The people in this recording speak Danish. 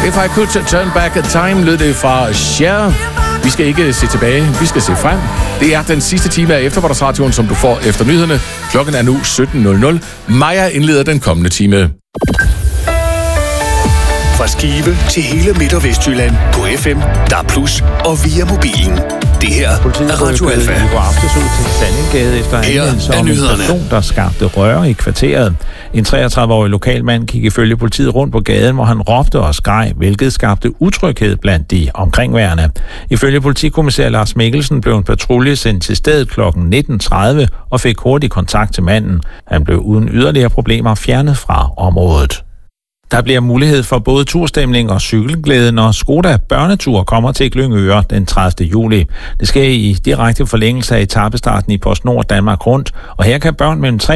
If I Could Turn Back a Time, lød det fra Cher. Vi skal ikke se tilbage, vi skal se frem. Det er den sidste time af Eftermiddagsradioen, som du får efter nyhederne. Klokken er nu 17.00. Maja indleder den kommende time. Fra Skive til hele Midt- og Vestjylland på FM, DAB+ og via mobilen. Det her er Radio Alfa. I går aftes ud til Sandinggade efter anmeldelse om en person, der skabte røre i kvarteret. En 33-årig lokalmand gik ifølge politiet rundt på gaden, hvor han råbte og skreg, hvilket skabte utryghed blandt de omkringværende. Ifølge politikommissær Lars Mikkelsen blev en patrulje sendt til stedet kl. 19.30 og fik hurtig kontakt til manden. Han blev uden yderligere problemer fjernet fra området. Der bliver mulighed for både turstemning og cykelglæde, når Skoda Børnetur kommer til Glyngøre den 30. juli. Det sker i direkte forlængelse af etapestarten i PostNord Danmark Rundt, og her kan børn mellem 3